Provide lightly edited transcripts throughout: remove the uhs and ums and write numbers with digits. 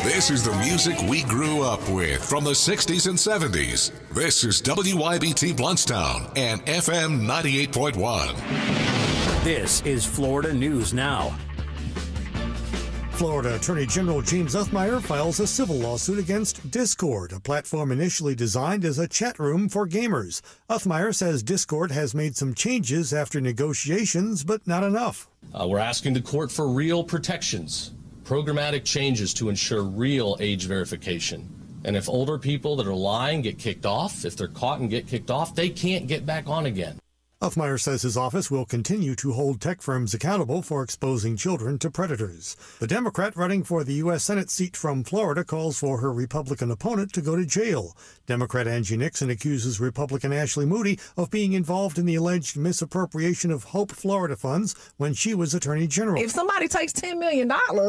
This is the music we grew up with from the 60s and 70s. This is WYBT Blountstown and FM 98.1. This is Florida News Now. Florida Attorney General James Othmeier files a civil lawsuit against Discord, a platform initially designed as a chat room for gamers. Othmeier says Discord has made some changes after negotiations, but not enough. We're asking the court for real protections, programmatic changes to ensure real age verification. And if older people that are lying get kicked off, if they're caught and get kicked off, they can't get back on again. Othmeier says his office will continue to hold tech firms accountable for exposing children to predators. The Democrat running for the U.S. Senate seat from Florida calls for her Republican opponent to go to jail. Democrat Angie Nixon accuses Republican Ashley Moody of being involved in the alleged misappropriation of Hope Florida funds when she was Attorney General. If somebody takes $10 million,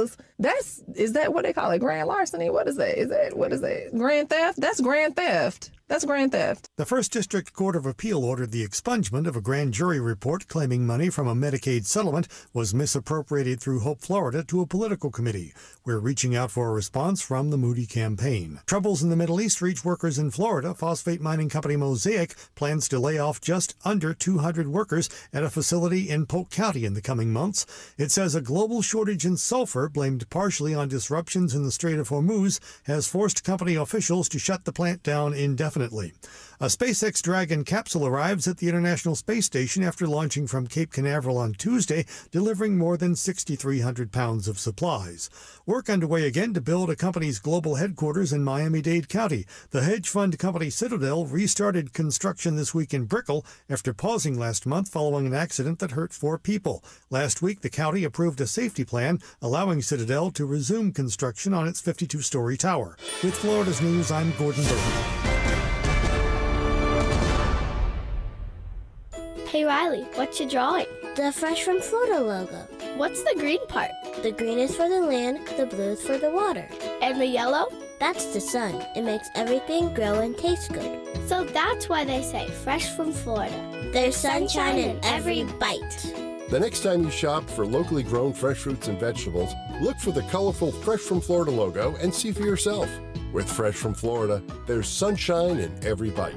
is that what they call it? Grand larceny? What is that? What is that? Grand theft? That's grand theft. That's grand theft. The First District Court of Appeal ordered the expungement of a grand jury report claiming money from a Medicaid settlement was misappropriated through Hope Florida to a political committee. We're reaching out for a response from the Moody campaign. Troubles in the Middle East reach workers in Florida. Phosphate mining company Mosaic plans to lay off just under 200 workers at a facility in Polk County in the coming months. It says a global shortage in sulfur, blamed partially on disruptions in the Strait of Hormuz, has forced company officials to shut the plant down indefinitely. A SpaceX Dragon capsule arrives at the International Space Station after launching from Cape Canaveral on Tuesday, delivering more than 6,300 pounds of supplies. Work underway again to build a company's global headquarters in Miami-Dade County. The hedge fund company Citadel restarted construction this week in Brickell after pausing last month following an accident that hurt 4 people. Last week, the county approved a safety plan allowing Citadel to resume construction on its 52-story tower. With Florida's News, I'm Gordon Burton. Hey Riley, what you drawing? The Fresh from Florida logo. What's the green part? The green is for the land, the blue is for the water. And the yellow? That's the sun. It makes everything grow and taste good. So that's why they say Fresh from Florida. There's sunshine in every bite. The next time you shop for locally grown fresh fruits and vegetables, look for the colorful Fresh from Florida logo and see for yourself. With Fresh from Florida, there's sunshine in every bite.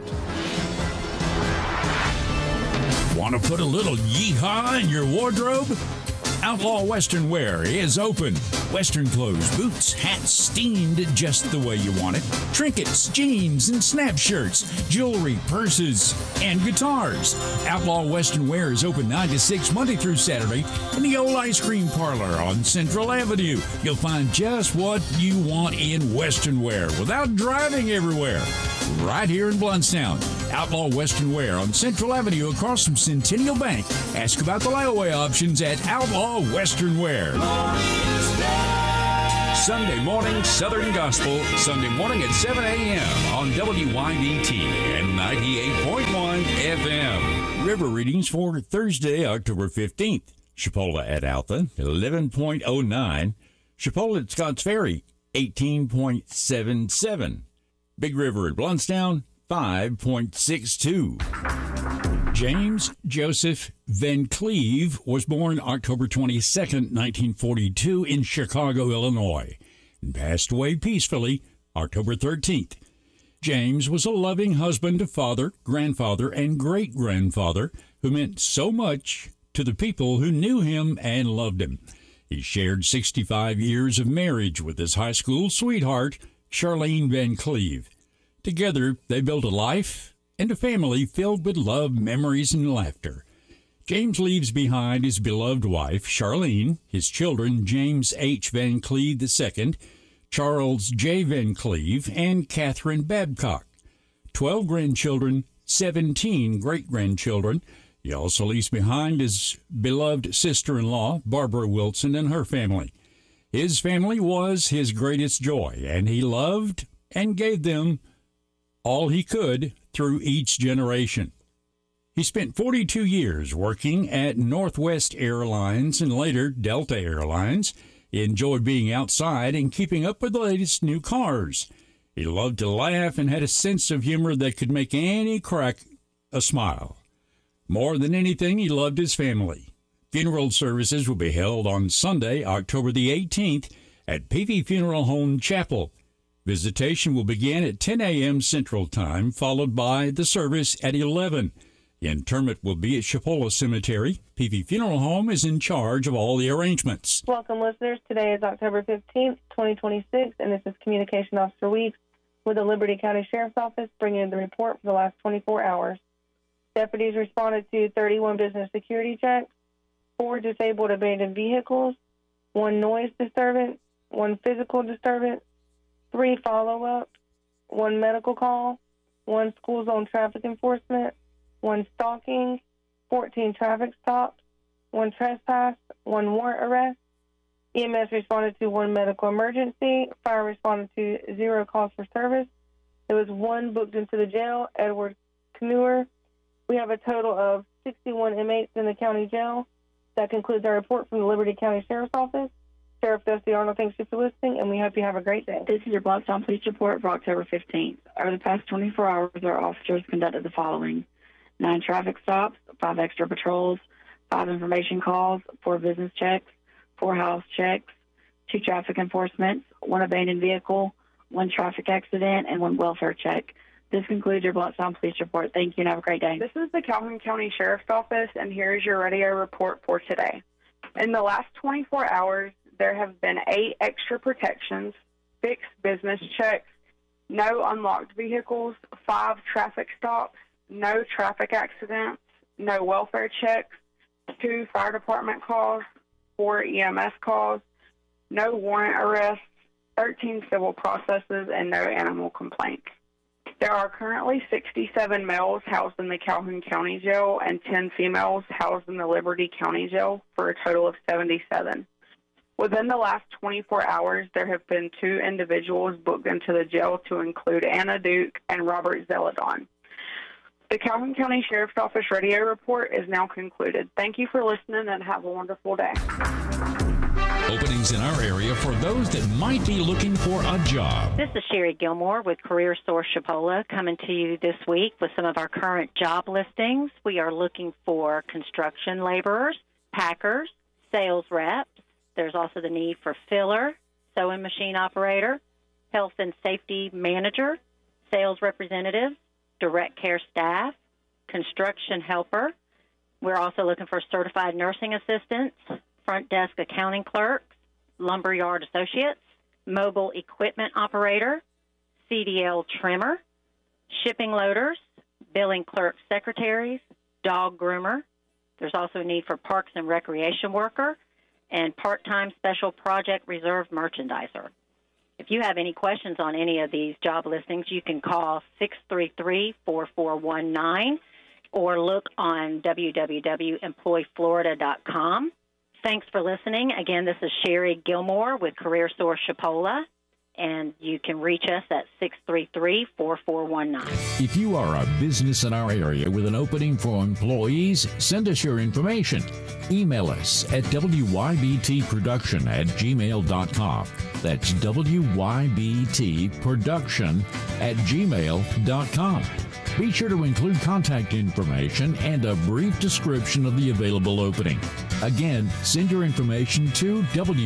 Want to put a little yeehaw in your wardrobe? Outlaw Western Wear is open. Western clothes, boots, hats steamed just the way you want it. Trinkets, jeans, and snap shirts, jewelry, purses, and guitars. Outlaw Western Wear is open 9 to 6 Monday through Saturday in the old ice cream parlor on Central Avenue. You'll find just what you want in Western Wear without driving everywhere. Right here in Blountstown. Outlaw Western Wear on Central Avenue across from Centennial Bank. Ask about the layaway options at Outlaw Western Wear. Sunday morning Southern Gospel, Sunday morning at 7 a.m. on WYBT and 98.1 FM. River readings for Thursday, October 15th. Chipola at Alpha, 11.09. Chipola at Scotts Ferry, 18.77. Big River at Blountstown, 5.62. James Joseph Van Cleve was born October 22nd, 1942 in Chicago, Illinois, and passed away peacefully October 13th. James was a loving husband, father, grandfather, and great-grandfather who meant so much to the people who knew him and loved him. He shared 65 years of marriage with his high school sweetheart, Charlene Van Cleve. Together, they built a life and a family filled with love, memories, and laughter. James leaves behind his beloved wife, Charlene, his children, James H. Van Cleve II, Charles J. Van Cleve, and Catherine Babcock. 12 grandchildren, 17 great-grandchildren. He also leaves behind his beloved sister-in-law, Barbara Wilson, and her family. His family was his greatest joy, and he loved and gave them all he could through each generation. He spent 42 years working at Northwest Airlines and later Delta Airlines. He enjoyed being outside and keeping up with the latest new cars. He loved to laugh and had a sense of humor that could make any crack a smile. More than anything, he loved his family. Funeral services will be held on Sunday, October the 18th at Peavy Funeral Home Chapel. Visitation will begin at 10 a.m. Central Time, followed by the service at 11. The interment will be at Chipola Cemetery. Peavy Funeral Home is in charge of all the arrangements. Welcome, listeners. Today is October 15th, 2026, and this is Communication Officer Weeks with the Liberty County Sheriff's Office, bringing in the report for the last 24 hours. Deputies responded to 31 business security checks, 4 disabled abandoned vehicles, 1 noise disturbance, 1 physical disturbance, 3 follow-ups, 1 medical call, 1 school zone traffic enforcement, 1 stalking, 14 traffic stops, 1 trespass, 1 warrant arrest. EMS responded to 1 medical emergency. Fire responded to 0 calls for service. There was 1 booked into the jail, Edward Kneuer. We have a total of 61 inmates in the county jail. That concludes our report from the Liberty County Sheriff's Office. Sheriff Dusty Arnold thanks you for listening, and we hope you have a great day. This is your Bloodstown Police Report for October 15th. Over the past 24 hours, our officers conducted the following: 9 traffic stops, 5 extra patrols, 5 information calls, 4 business checks, 4 house checks, 2 traffic enforcements, 1 abandoned vehicle, 1 traffic accident, and 1 welfare check. This concludes your Bloodstown Police Report. Thank you and have a great day. This is the Calhoun County Sheriff's Office, and here's your radio report for today. In the last 24 hours, there have been 8 extra protections, 6 business checks, no unlocked vehicles, 5 traffic stops, no traffic accidents, no welfare checks, 2 fire department calls, 4 EMS calls, no warrant arrests, 13 civil processes, and no animal complaints. There are currently 67 males housed in the Calhoun County Jail and 10 females housed in the Liberty County Jail for a total of 77. Within the last 24 hours, there have been 2 individuals booked into the jail to include Anna Duke and Robert Zeladon. The Calhoun County Sheriff's Office radio report is now concluded. Thank you for listening and have a wonderful day. Openings in our area for those that might be looking for a job. This is Sherry Gilmore with Career Source Chipola coming to you this week with some of our current job listings. We are looking for construction laborers, packers, sales reps. There's also the need for filler, sewing machine operator, health and safety manager, sales representative, direct care staff, construction helper. We're also looking for certified nursing assistants, front desk accounting clerks, lumberyard associates, mobile equipment operator, CDL trimmer, shipping loaders, billing clerk secretaries, dog groomer. There's also a need for parks and recreation worker and part-time special project reserve merchandiser. If you have any questions on any of these job listings, you can call 633-4419 or look on www.employflorida.com. Thanks for listening. Again, this is Sherry Gilmore with Career Source Chipola, and you can reach us at 633-4419. If you are a business in our area with an opening for employees, send us your information. Email us at wybtproduction@gmail.com. That's wybtproduction@gmail.com. Be sure to include contact information and a brief description of the available opening. Again, send your information to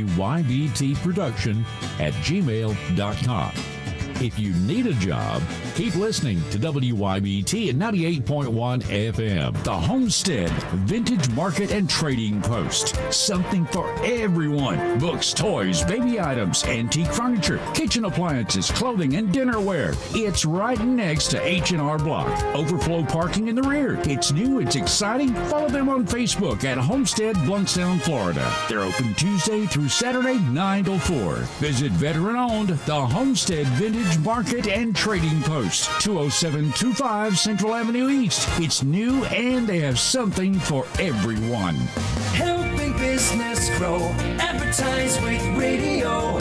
wybtproduction@gmail.com. If you need a job, keep listening to WYBT at 98.1 FM. The Homestead Vintage Market and Trading Post. Something for everyone. Books, toys, baby items, antique furniture, kitchen appliances, clothing, and dinnerware. It's right next to H&R Block. Overflow parking in the rear. It's new, it's exciting. Follow them on Facebook at Homestead Bluntstown, Florida. They're open Tuesday through Saturday, 9 till 4. Visit veteran-owned The Homestead Vintage Market and Trading Post, 20725 Central Avenue East. It's new and they have something for everyone. Helping business grow. Advertise with radio.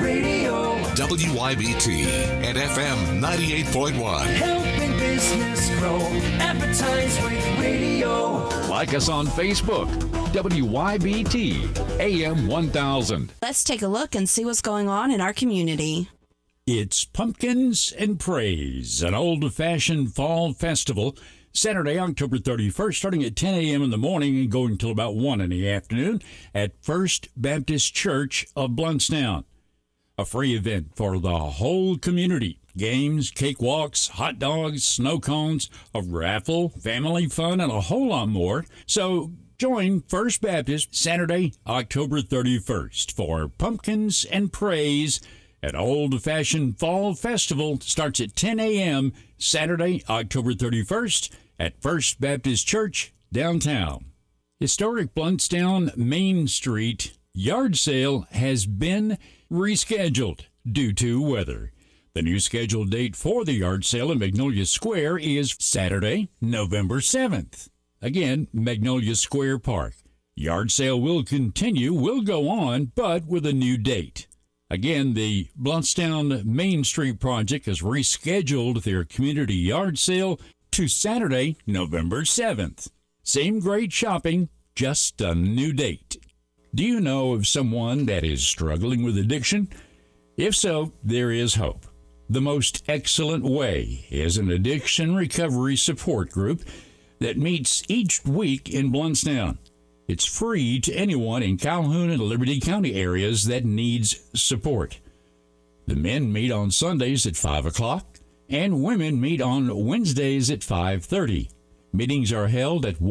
WYBT and FM 98.1. Helping business grow. Advertise with radio. Like us on Facebook. WYBT AM 1000. Let's take a look and see what's going on in our community. It's Pumpkins and Praise, an old-fashioned fall festival, Saturday, October 31st, starting at 10 a.m. in the morning and going till about 1 in the afternoon at First Baptist Church of Bluntstown. A free event for the whole community. Games, cakewalks, hot dogs, snow cones, a raffle, family fun, and a whole lot more. So join First Baptist Saturday, October 31st for Pumpkins and Praise at Old Fashioned Fall Festival. Starts at 10 a.m. Saturday, October 31st at First Baptist Church, downtown. Historic Blountstown Main Street yard sale has been rescheduled due to weather. The new scheduled date for the yard sale in Magnolia Square is Saturday, November 7th. Again, Magnolia Square Park. Yard sale will go on, but with a new date. Again, the Blountstown Main Street project has rescheduled their community yard sale to Saturday, November 7th. Same great shopping, just a new date. Do you know of someone that is struggling with addiction? If so, there is hope. The Most Excellent Way is an addiction recovery support group that meets each week in Blountstown. It's free to anyone in Calhoun and Liberty County areas that needs support. The men meet on Sundays at 5 o'clock, and women meet on Wednesdays at 5:30. Meetings are held at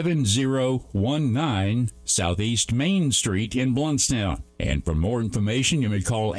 17019 Southeast Main Street in Blountstown. And for more information, you may call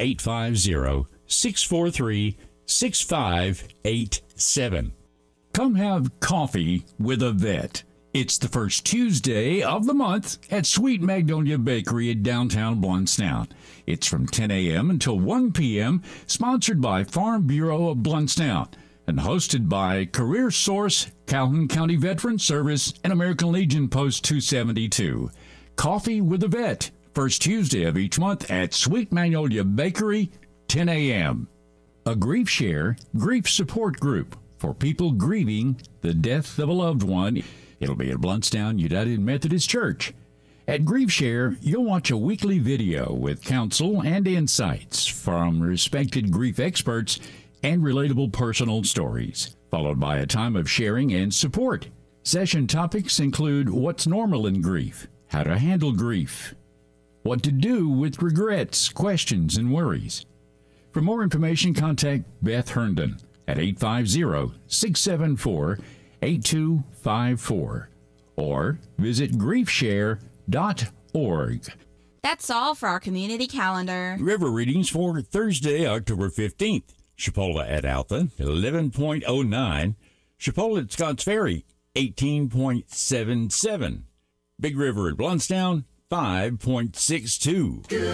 850-643-6587. Come have coffee with a vet. It's the first Tuesday of the month at Sweet Magnolia Bakery at downtown Blountstown. It's from 10 a.m. until 1 p.m., sponsored by Farm Bureau of Blountstown, and hosted by Career Source, Calhoun County Veteran Service, and American Legion Post 272. Coffee with a Vet, first Tuesday of each month at Sweet Magnolia Bakery, 10 a.m. A Grief Share grief support group for people grieving the death of a loved one. It'll be at Blountstown United Methodist Church. At Grief Share, you'll watch a weekly video with counsel and insights from respected grief experts and relatable personal stories, followed by a time of sharing and support. Session topics include what's normal in grief, how to handle grief, what to do with regrets, questions, and worries. For more information, contact Beth Herndon at 850-674-8254 or visit griefshare.org. That's all for our community calendar. River readings for Thursday, October 15th. Chipola at Alpha, 11.09. Chipola at Scotts Ferry, 18.77. Big River at Blountstown, 5.62.